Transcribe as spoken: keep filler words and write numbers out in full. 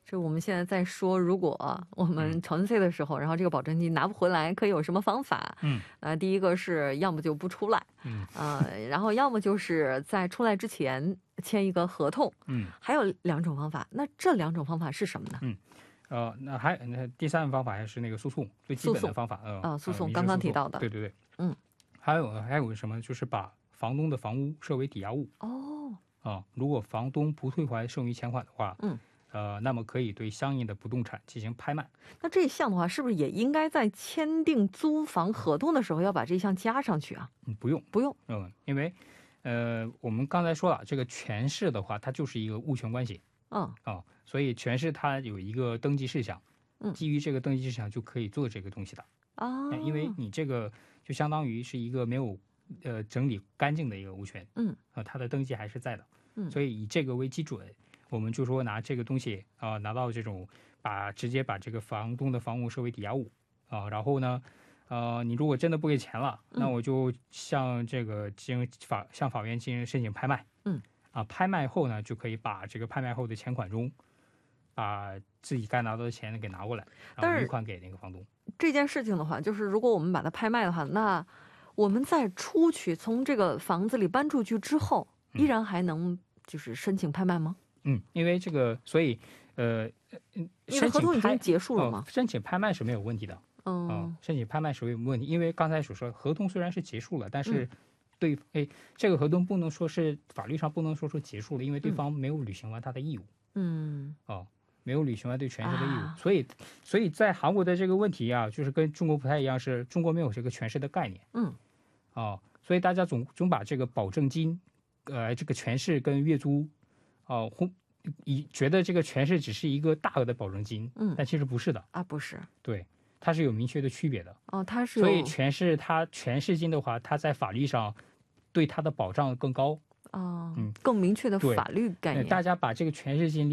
这我们现在在说，如果我们承税的时候，然后这个保证金拿不回来，可以有什么方法？ 嗯， 呃，第一个是要么就不出来， 嗯， 呃，然后要么就是在出来之前签一个合同， 嗯， 还有两种方法。那这两种方法是什么呢？ 嗯，呃，那还那第三个方法还是那个诉讼，最基本的方法，嗯， 啊，诉讼呃刚刚提到的， 对对对， 嗯， 还有还有什么？就是把房东的房屋设为抵押物。 哦， 啊，如果房东不退还剩余钱款的话， 嗯。 呃，那么可以对相应的不动产进行拍卖。 那这一项的话，是不是也应该在签订租房合同的时候要把这一项加上去啊？ 嗯，不用， 不用， 嗯，因为，呃，我们刚才说了，这个权势的话，它就是一个物权关系， 嗯啊，所以权势它有一个登记事项， 嗯， 基于这个登记事项就可以做这个东西的啊， 因为你这个就相当于是一个没有呃整理干净的一个物权， 嗯， 啊，它的登记还是在的， 嗯， 所以以这个为基准。我们就说拿这个东西啊、呃，拿到这种把直接把这个房东的房屋设为抵押物啊，然后呢，呃，你如果真的不给钱了，那我就向这个经法向法院进行申请拍卖， 嗯， 啊，拍卖后呢，就可以把这个拍卖后的钱款中，把自己该拿到的钱给拿过来，然后余款给那个房东。 这件事情的话，就是如果我们把它拍卖的话，那我们在出去从这个房子里搬出去之后，依然还能就是申请拍卖吗？ 嗯，因为这个，所以，呃， 因为合同已经结束了吗？ 哦、申请拍卖是没有问题的。 嗯、 哦，申请拍卖是没有问题，因为刚才所说，合同虽然是结束了，但是对，哎、嗯，这个合同不能说是法律上不能说是结束了，因为对方没有履行完他的义务。 嗯， 哦，没有履行完对权势的义务， 啊、 所以，所以在韩国的这个问题啊，就是跟中国不太一样，是中国没有这个权势的概念。 嗯， 哦，所以大家总总把这个保证金，呃，这个权势跟月租。哦，以觉得这个权势只是一个大额的保证金， 嗯， 但其实不是的啊，不是， 对，它是有明确的区别的。 哦，它是， 所以权势它权势金的话，它在法律上对它的保障更高， 哦，嗯，更明确的法律概念。 大家把这个权势金